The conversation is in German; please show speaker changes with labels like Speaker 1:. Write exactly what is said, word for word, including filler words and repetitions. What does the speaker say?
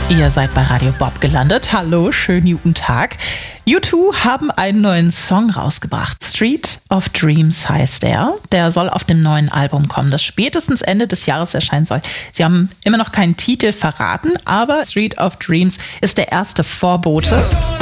Speaker 1: Ihr seid bei Radio Bob gelandet. Hallo, schönen guten Tag. U zwei haben einen neuen Song rausgebracht. Street of Dreams heißt er. Der soll auf dem neuen Album kommen, das spätestens Ende des Jahres erscheinen soll. Sie haben immer noch keinen Titel verraten, aber Street of Dreams ist der erste Vorbote.